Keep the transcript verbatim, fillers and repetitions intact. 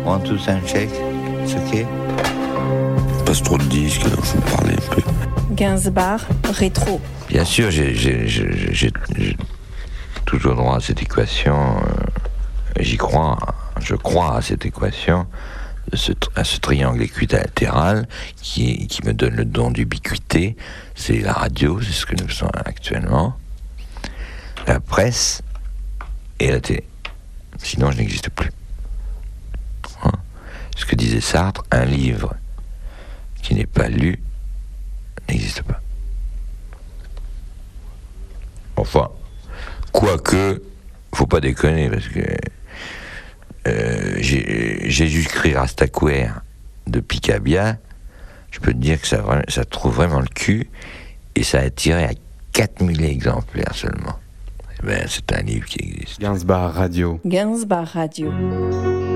One, two, sound check. It's okay. Passe trop de disques, il faut parler un peu. Gainsbourg, rétro. Bien sûr, j'ai, j'ai, j'ai, j'ai, j'ai toujours droit à cette équation. Euh, j'y crois, je crois à cette équation, ce, à ce triangle équilatéral qui, qui me donne le don d'ubiquité. C'est la radio, c'est ce que nous faisons actuellement, la presse et la télé. Sinon, je n'existe plus. Hein? Ce que disait Sartre, un livre qui n'est pas lu n'existe pas. Enfin, quoique, faut pas déconner, parce que euh, j'ai, Jésus-Christ Rastaquouère de Picabia, je peux te dire que ça, ça trouve vraiment le cul, et ça a tiré à quatre mille exemplaires seulement. Ben, c'est un livre qui existe. Gainsbourg Radio. Gainsbourg Radio.